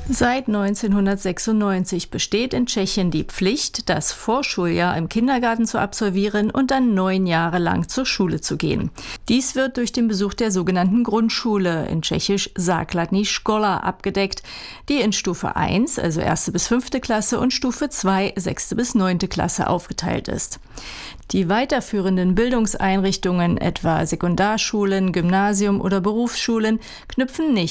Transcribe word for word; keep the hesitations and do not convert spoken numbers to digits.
Seit neunzehnhundertsechsundneunzig besteht in Tschechien die Pflicht, das Vorschuljahr im Kindergarten zu absolvieren und dann neun Jahre lang zur Schule zu gehen. Dies wird durch den Besuch der sogenannten Grundschule, in Tschechisch Základní škola, abgedeckt, die in Stufe eins, also erste bis fünfte Klasse, und Stufe zwei, sechste bis neunte Klasse aufgeteilt ist. Die weiterführenden Bildungseinrichtungen, etwa Sekundarschulen, Gymnasium oder Berufsschulen, knüpfen nicht